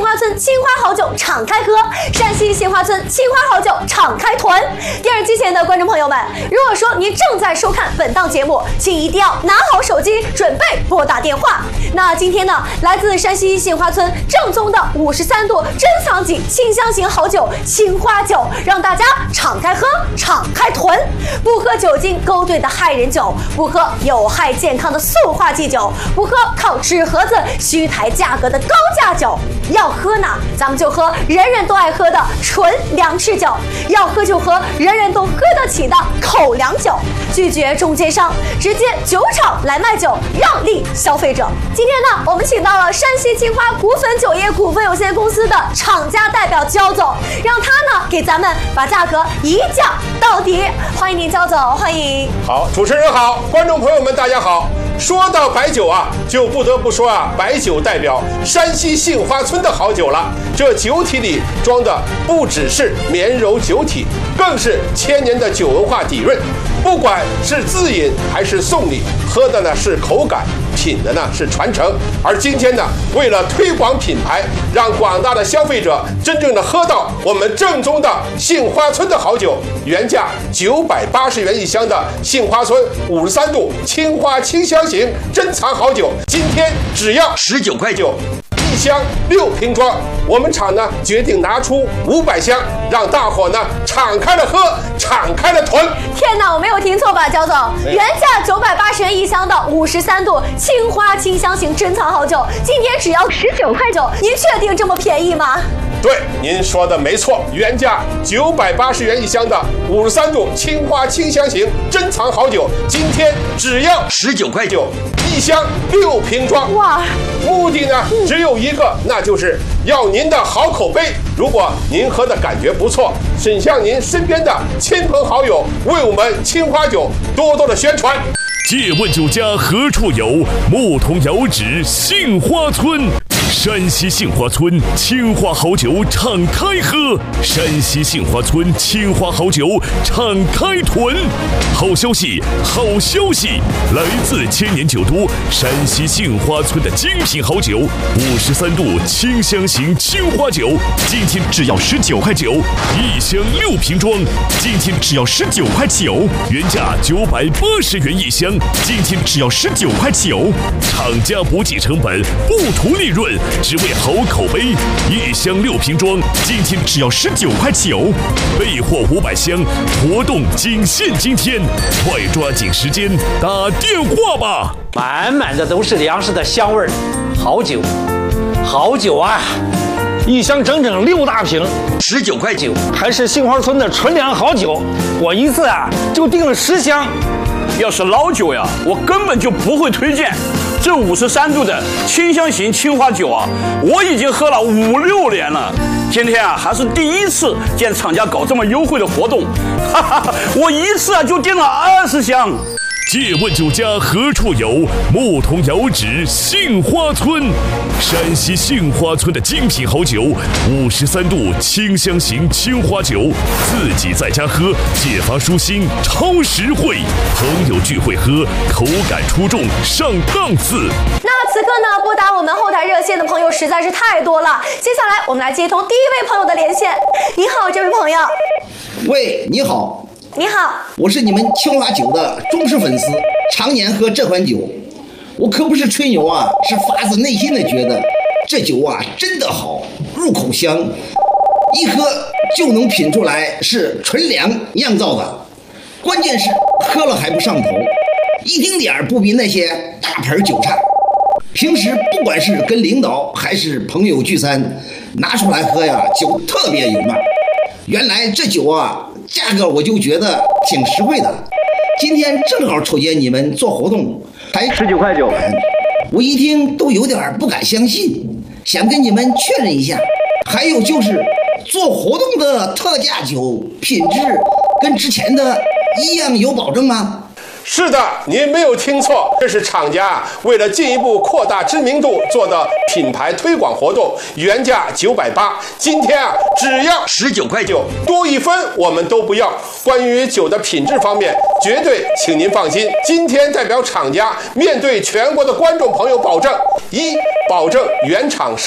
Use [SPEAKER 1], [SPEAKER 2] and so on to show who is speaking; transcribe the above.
[SPEAKER 1] 花村青花好酒敞开喝，山西杏花村青花好酒敞开囤。电视机前的观众朋友们，如果说您正在收看本档节目，请一定要拿好手机，准备拨打电话。那今天呢，来自山西杏花村正宗的53度珍藏级清香型好酒青花酒，让大家敞开喝，敞开囤。不喝酒精勾兑的害人酒，不喝有害健康的塑化剂酒，不喝靠纸盒子虚抬价格的高价酒。要喝呢，咱们就喝人人都爱喝的纯粮食酒；要喝就喝人人都喝得起的口粮酒。拒绝中间商，直接酒厂来卖酒，让利消费者。今天呢，我们请到了山西青花股份酒业股份有限公司的厂家代表焦总，让他呢给咱们把价格一降到底。欢迎您，焦总，欢迎。
[SPEAKER 2] 好，主持人好，观众朋友们大家好。说到白酒啊，就不得不说啊，白酒代表山西杏花村的好酒了。这酒体里装的不只是绵柔酒体，更是千年的酒文化底蕴。不管是自饮还是送礼，喝的呢是口感，品的呢是传承。而今天呢，为了推广品牌，让广大的消费者真正的喝到我们正宗的杏花村的好酒，原价980元一箱的杏花村53度青花清香型珍藏好酒，今天只要19块9。一箱6瓶装，我们厂呢决定拿出500箱，让大伙呢敞开了喝，敞开了囤。
[SPEAKER 1] 天哪，我没有听错吧，焦总？原价980元一箱的53度青花清香型珍藏好酒，今天只要19块9，您确定这么便宜吗？
[SPEAKER 2] 对，您说的没错，原价980元一箱的53度青花清香型珍藏好酒，今天只要19块9，一箱6瓶装。
[SPEAKER 1] 哇！
[SPEAKER 2] 目的呢只有一个，那就是要您的好口碑。如果您喝的感觉不错，请向您身边的亲朋好友为我们青花酒多多的宣传。
[SPEAKER 3] 借问酒家何处有？牧童遥指杏花村。山西杏花村青花好酒敞开喝，山西杏花村青花好酒敞开囤。好消息，好消息！来自千年酒都山西杏花村的精品好酒53度清香型青花酒，今天只要19块9，一箱6瓶装，今天只要19块9，原价980元一箱，今天只要19块9。厂家不计成本，不图利润，只为好口碑，一箱6瓶装，今天只要19块9，备货500箱，活动仅限今天，快抓紧时间打电话吧！
[SPEAKER 4] 满满的都是粮食的香味儿，好酒，好酒啊！一箱整整6大瓶，19块9，还是杏花村的纯粮好酒，我一次啊就订了10箱。
[SPEAKER 5] 要是老酒呀，我根本就不会推荐。这53度的清香型青花酒啊，我已经喝了5、6年了。今天啊，还是第一次见厂家搞这么优惠的活动，哈哈，我一次啊就订了20箱。
[SPEAKER 3] 借问酒家何处有？牧童遥指杏花村。山西杏花村的精品好酒53度清香型青花酒，自己在家喝解乏舒心，超实惠，朋友聚会喝，口感出众，上档次。
[SPEAKER 1] 那此刻呢，拨打我们后台热线的朋友实在是太多了，接下来我们来接通第一位朋友的连线。你好，这位朋友。
[SPEAKER 6] 喂，你好。
[SPEAKER 1] 你好，
[SPEAKER 6] 我是你们青花酒的忠实粉丝，常年喝这款酒。我可不是吹牛啊，是发自内心的觉得这酒啊真的好，入口香，一喝就能品出来是纯粮酿造的。关键是喝了还不上头，一丁点儿不比那些大牌酒差。平时不管是跟领导还是朋友聚餐，拿出来喝呀，酒特别有面。原来这酒啊价格我就觉得挺实惠的，今天正好瞅见你们做活动，还19块9，我一听都有点不敢相信，想跟你们确认一下。还有就是做活动的特价酒品质跟之前的一样有保证吗？
[SPEAKER 2] 是的，您没有听错，这是厂家为了进一步扩大知名度做的品牌推广活动，原价980，今天啊只要19块9，多一分我们都不要。关于酒的品质方面，绝对请您放心。今天代表厂家面对全国的观众朋友保证：一，保证原厂生